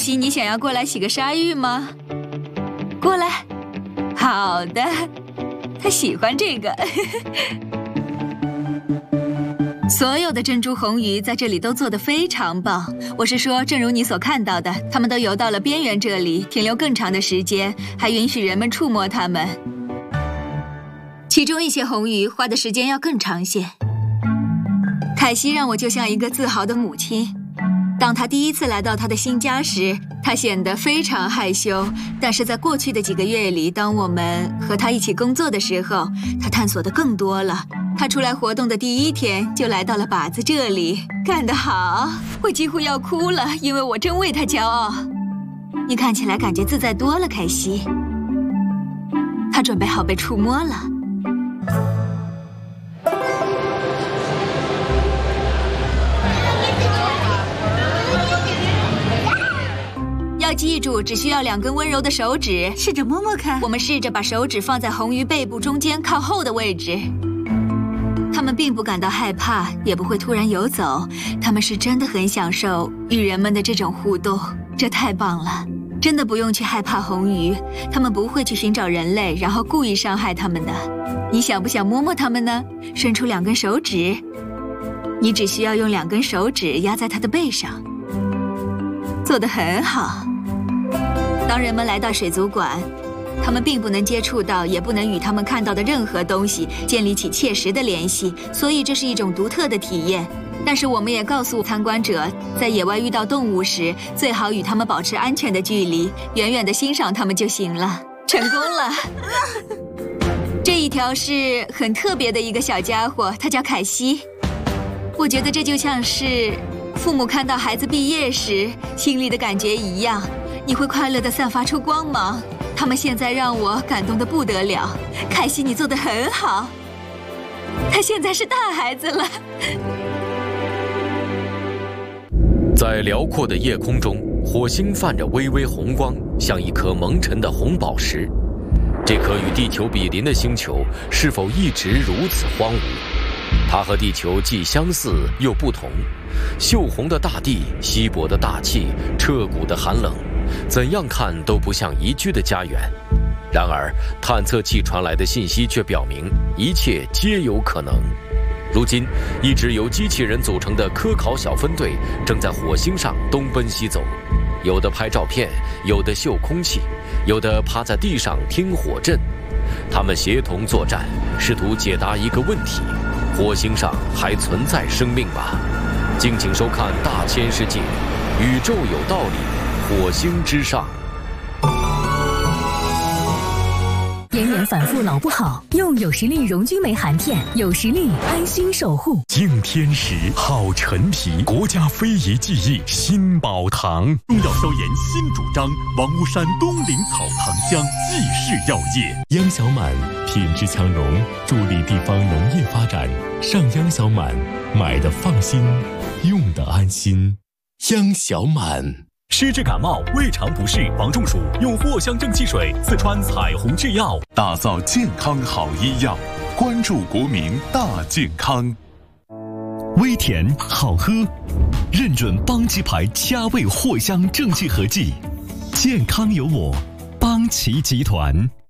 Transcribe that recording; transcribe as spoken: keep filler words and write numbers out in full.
西，你想要过来洗个鲨鱼吗？过来。好的，他喜欢这个。所有的珍珠红鱼在这里都做得非常棒。我是说，正如你所看到的，它们都游到了边缘这里，停留更长的时间，还允许人们触摸它们。其中一些红鱼花的时间要更长些。凯西让我就像一个自豪的母亲。当她第一次来到她的新家时，她显得非常害羞，但是在过去的几个月里，当我们和她一起工作的时候，她探索的更多了。她出来活动的第一天就来到了靶子这里，干得好！我几乎要哭了，因为我真为她骄傲。你看起来感觉自在多了，凯西。她准备好被触摸了。要记住，只需要两根温柔的手指。 试着摸摸看。 我们试着把手指放在红鱼背部中间靠后的位置。它们并不感到害怕，也不会突然游走。它们是真的很享受与人们的这种互动，这太棒了！真的不用去害怕红鱼，它们不会去寻找人类，然后故意伤害它们的。你想不想摸摸它们呢？伸出两根手指，你只需要用两根手指压在它的背上。做得很好。当人们来到水族馆，他们并不能接触到，也不能与他们看到的任何东西建立起切实的联系，所以这是一种独特的体验。但是我们也告诉参观者，在野外遇到动物时，最好与它们保持安全的距离，远远地欣赏它们就行了。成功了！这一条是很特别的一个小家伙，它叫凯西。我觉得这就像是父母看到孩子毕业时心里的感觉一样，你会快乐地散发出光芒。他们现在让我感动得不得了。凯西，你做得很好。他现在是大孩子了。 在辽阔的夜空中，火星泛着微微红光，像一颗蒙尘的红宝石。这颗与地球比邻的星球是否一直如此荒芜？它和地球既相似又不同。锈红的大地，稀薄的大气，彻骨的寒冷，怎样看都不像宜居的家园。然而，探测器传来的信息却表明，一切皆有可能。如今，一支由机器人组成的科考小分队正在火星上东奔西走，有的拍照片，有的嗅空气，有的趴在地上听火阵。他们协同作战，试图解答一个问题：火星上还存在生命吗？敬请收看《大千世界》，宇宙有道理，火星之上。 延年反复老不好，用有实力溶菌酶含片，有实力安心守护。 敬天时，好陈皮，国家非遗技艺新宝堂，中药消炎新主张，王屋山东岭草堂香济世药业。央小满品质强农，助力地方农业发展。上央小满，买的放心，用的安心。央小满。湿治感冒、胃肠不适、防中暑，用藿香正气水。四川彩虹制药打造健康好医药，关注国民大健康。 微甜好喝，认准邦奇牌佳味藿香正气合剂，健康有我，邦奇集团。